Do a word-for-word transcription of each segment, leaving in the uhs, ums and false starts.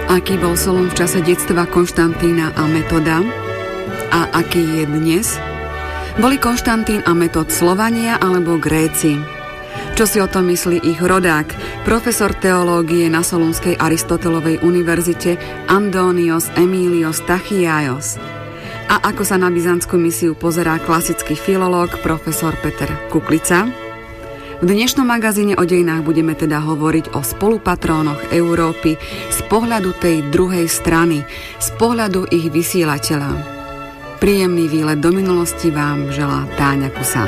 Aký bol Solún v čase detstva Konštantína a Metoda? A aký je dnes? Boli Konštantín a Metod Slovania alebo Gréci? Čo si o tom myslí ich rodák, profesor teológie na Solúnskej Aristotelovej univerzite Andonios Emílios Tachiaios? A ako sa na byzantskú misiu pozerá klasický filológ profesor Peter Kuklica? V dnešnom magazíne o dejinách budeme teda hovoriť o spolupatrónoch Európy z pohľadu tej druhej strany, z pohľadu ich vysielateľa. Príjemný výlet do minulosti vám želá Táňa Kusá.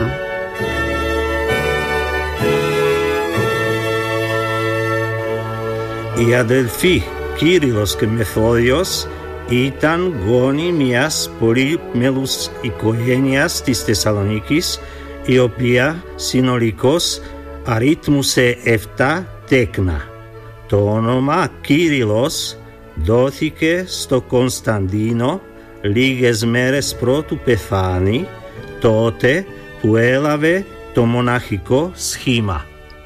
Η αδελφή Κύριλλος και Μεθόδιος ήταν γόνοι μιας πολύμελους οικογένειας της Θεσσαλονίκης, η οποία συνολικώς αριθμούσε επτά τέκνα. Το όνομα Κύριλλος δόθηκε στο Κωνσταντίνο λίγες μέρες πρώτου πεθάνει, τότε που έλαβε το μοναχικό σχήμα.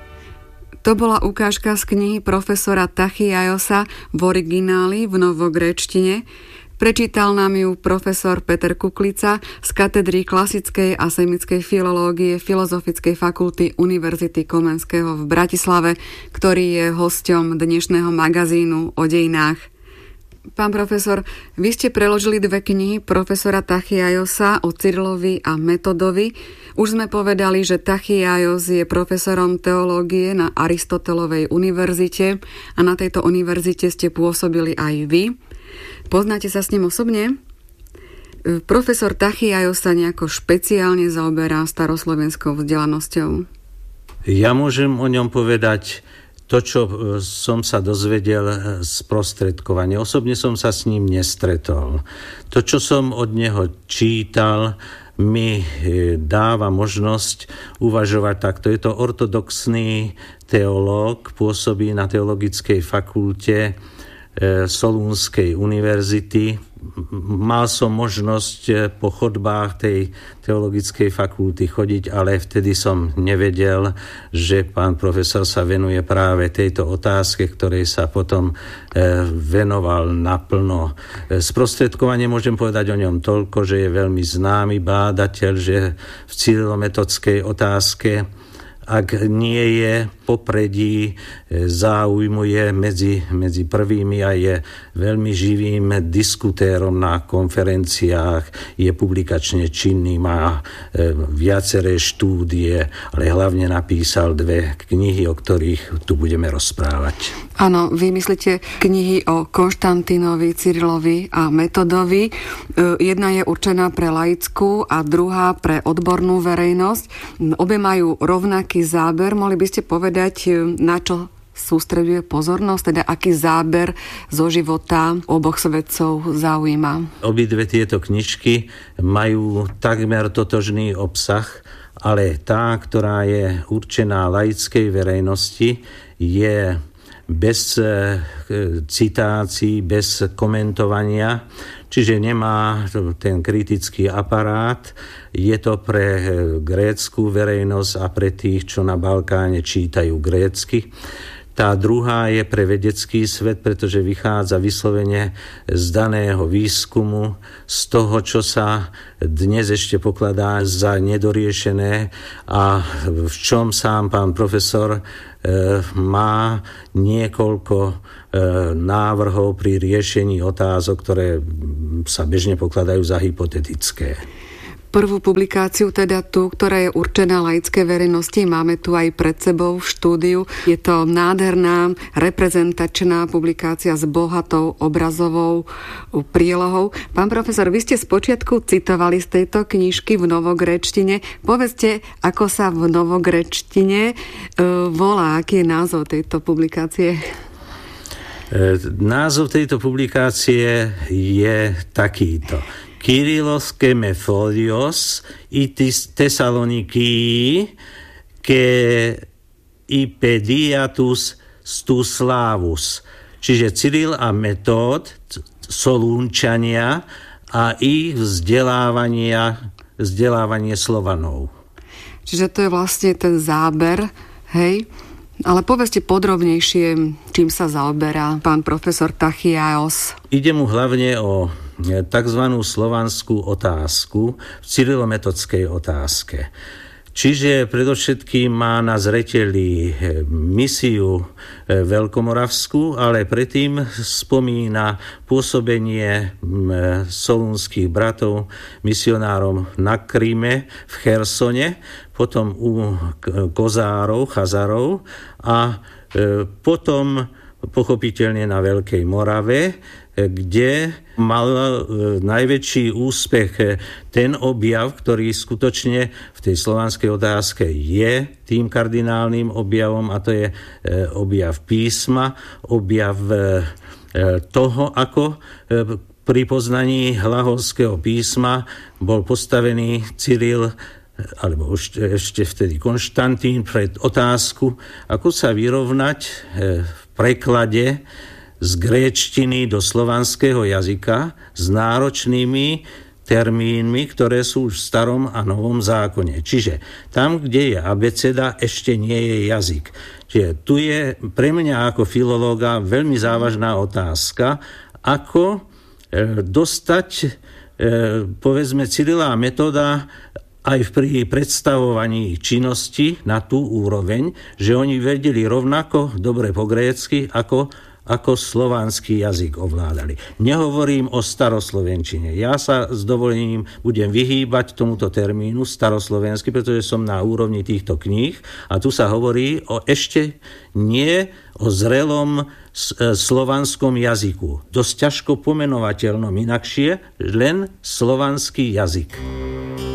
To bola ukážka z knihy profesora Tachiaiosa v origináli v novogréčtine. Prečítal nám ju profesor Peter Kuklica z katedry klasickej a semickej filológie Filozofickej fakulty Univerzity Komenského v Bratislave, ktorý je hosťom dnešného magazínu o dejinách. Pán profesor, vy ste preložili dve knihy profesora Tachiaiosa o Cyrilovi a Metodovi. Už sme povedali, že Tachiaios je profesorom teológie na Aristotelovej univerzite a na tejto univerzite ste pôsobili aj vy. Poznáte sa s ním osobne? Profesor Tachiaios sa nejako špeciálne zaoberá staroslovenskou vzdelanosťou. Ja môžem o ňom povedať to, čo som sa dozvedel sprostredkovane. Osobne som sa s ním nestretol. To, čo som od neho čítal, mi dáva možnosť uvažovať takto. Je to ortodoxný teológ, pôsobí na teologickej fakulte Solúnskej univerzity. Mal som možnosť po chodbách tej teologickej fakulty chodiť, ale vtedy som nevedel, že pán profesor sa venuje práve tejto otázke, ktorej sa potom venoval naplno. Sprostredkovane môžem povedať o ňom toľko, že je veľmi známy bádateľ, že v cyrilometodskej otázke, ak nie je popredí, záujmu je medzi, medzi prvými a je veľmi živým diskutérom na konferenciách, je publikačne činný, má viaceré štúdie, ale hlavne napísal dve knihy, o ktorých tu budeme rozprávať. Áno, vy myslíte knihy o Konštantínovi, Cyrilovi a Metodovi. Jedna je určená pre laickú a druhá pre odbornú verejnosť. Obe majú rovnaký záber. Mohli by ste povedať, na čo sústreďuje pozornosť, teda aký záber zo života oboch svetcov zaujíma? Obidve tieto knižky majú takmer totožný obsah, ale tá, ktorá je určená laickej verejnosti, je bez citácií, bez komentovania, čiže nemá ten kritický aparát. Je to pre grécku verejnosť a pre tých, čo na Balkáne čítajú grécky. Tá druhá je pre vedecký svet, pretože vychádza vyslovene z daného výskumu, z toho, čo sa dnes ešte pokladá za nedoriešené a v čom sám pán profesor e, má niekoľko e, návrhov pri riešení otázok, ktoré sa bežne pokladajú za hypotetické. Prvú publikáciu, teda tú, ktorá je určená laickej verejnosti, máme tu aj pred sebou v štúdiu. Je to nádherná, reprezentačná publikácia s bohatou obrazovou prílohou. Pán profesor, vy ste spočiatku citovali z tejto knižky v novogréčtine. Povedzte, ako sa v novogréčtine e, volá, aký je názov tejto publikácie? Názov tejto publikácie je takýto. Kyrillos και Μεθόδιος ή της Θεσσαλονίκη και η παιδεία τους στους Σλάβους. Čiže Cyril a Metod, Solúnčania a ich vzdelávania, vzdelávanie Slovanov. Čiže to je vlastne ten záber, hej, Ale povedzte podrobnejšie, čím sa zaoberá pán profesor Tachaios. Ide mu hlavne o tzv. Slovanskú otázku v cyrilometodskej otázke. Čiže predovšetkým má na zreteli misiu veľkomoravskú, ale predtým spomína pôsobenie solúnskych bratov misionárom na Kríme, v Chersone, potom u Kozárov, Chazarov a potom pochopiteľne na Veľkej Morave, kde mal najväčší úspech ten objav, ktorý skutočne v tej slovanskej otázke je tým kardinálnym objavom, a to je objav písma, objav toho, ako pri poznaní hlahorského písma bol postavený Cyril alebo ešte, ešte vtedy Konštantín pred otázku, ako sa vyrovnať v preklade z gréčtiny do slovanského jazyka s náročnými termínmi, ktoré sú už v starom a novom zákone. Čiže tam, kde je abeceda, ešte nie je jazyk. Čiže tu je pre mňa ako filológa veľmi závažná otázka, ako dostať, povedzme, Cyrila a Metoda aj pri predstavovaní ich činnosti na tú úroveň, že oni vedeli rovnako dobre po grécky, ako ako slovanský jazyk ovládali. Nehovorím o staroslovenčine. Ja sa s dovolením budem vyhýbať tomuto termínu staroslovenský, pretože som na úrovni týchto kníh a tu sa hovorí o ešte nie o zrelom slovanskom jazyku. Dosť ťažko pomenovateľnom inakšie, len slovanský jazyk.